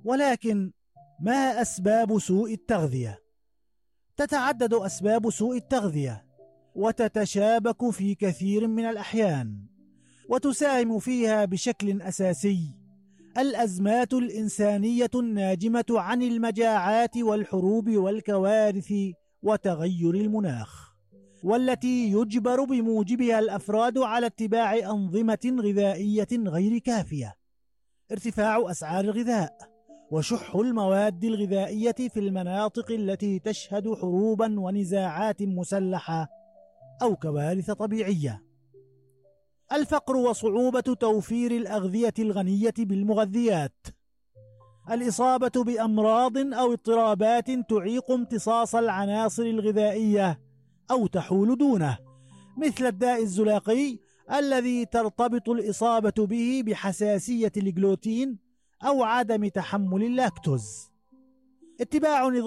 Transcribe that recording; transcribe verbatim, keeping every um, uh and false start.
ولكن ما أسباب سوء التغذية؟ تتعدد أسباب سوء التغذية وتتشابك في كثير من الأحيان، وتساهم فيها بشكل أساسي الأزمات الإنسانية الناجمة عن المجاعات والحروب والكوارث وتغير المناخ، والتي يجبر بموجبها الأفراد على اتباع أنظمة غذائية غير كافية. ارتفاع أسعار الغذاء وشح المواد الغذائية في المناطق التي تشهد حروبا ونزاعات مسلحة أو كوارث طبيعية. الفقر وصعوبة توفير الأغذية الغنية بالمغذيات. الإصابة بأمراض أو اضطرابات تعيق امتصاص العناصر الغذائية أو تحول دونه، مثل الداء الزلاقي الذي ترتبط الإصابة به بحساسية الجلوتين أو عدم تحمل اللاكتوز. اتباع نظام